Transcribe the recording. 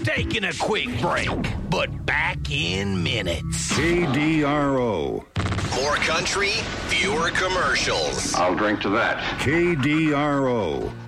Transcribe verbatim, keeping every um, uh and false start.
Taking a quick break, but back in minutes. K D R O. More country, fewer commercials. I'll drink to that. K D R O.